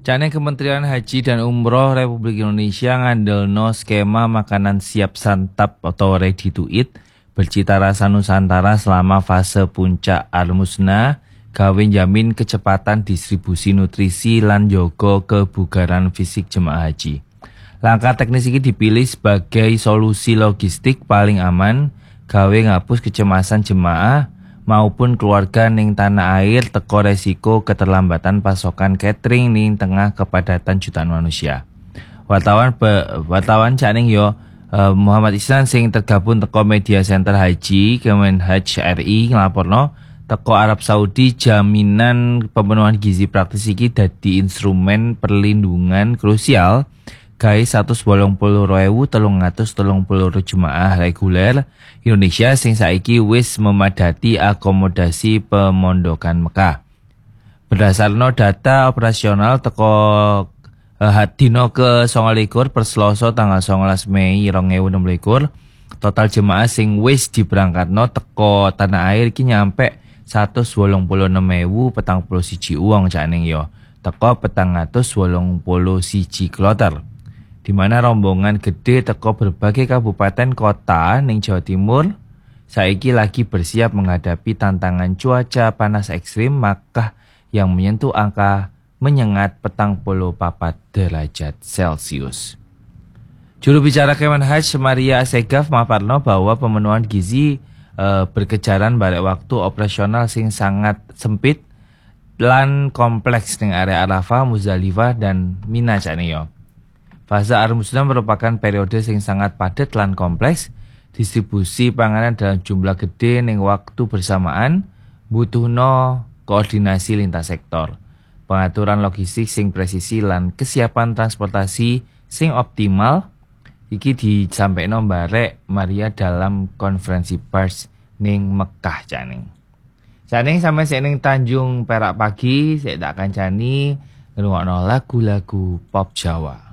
Jane Kementerian Haji dan Umroh Republik Indonesia ngandelno skema makanan siap santap atau ready to eat bercita rasa Nusantara selama fase puncak Al-Musna gawe jamin kecepatan distribusi nutrisi lan jogo kebugaran fisik jemaah haji. Langkah teknis ini dipilih sebagai solusi logistik paling aman gawe ngapus kecemasan jemaah maupun keluarga ning tanah air teko resiko keterlambatan pasokan catering ning tengah kepadatan jutaan manusia. Wartawan caning yo Muhammad Ihsan sing tergabung teko Media Center Haji Kemenhaj RI nglaporno teko Arab Saudi jaminan pemenuhan gizi praktis iki dadi instrumen perlindungan krusial gawe 180.330 jemaah reguler Indonesia sing saiki wis memadati akomodasi pemondokan Mekah. Berdasarno data operasional teko dino ke 29 per Selasa tanggal 19 Mei 2026, total jemaah sing wis diberangkatno teko tanah air iki nyampe 186.041 wong caning yo. Teko 481 kloter. Di mana rombongan gede teko berbagai kabupaten kota ning Jawa Timur saiki lagi bersiap menghadapi tantangan cuaca panas ekstrim Makkah yang menyentuh angka menyengat 44 derajat Celcius. Juru bicara Kemenhaj Maria Assegaf maparno bahwa pemenuhan gizi berkejaran balik waktu operasional sing sangat sempit lan kompleks ning area Arafah, Muzdalifah dan Mina caneyo. Fase Al-Musna merupakan periode sing sangat padat lan kompleks, distribusi panganan dalam jumlah gede ning waktu bersamaan, butuhno koordinasi lintas sektor, pengaturan logistik sing presisi lan kesiapan transportasi sing optimal. Iki disampaikan barek Maria dalam konferensi pers ning Mekah caning. Caning sampai ning Tanjung Perak pagi, saya tak kancani ngrungokno lagu-lagu pop Jawa.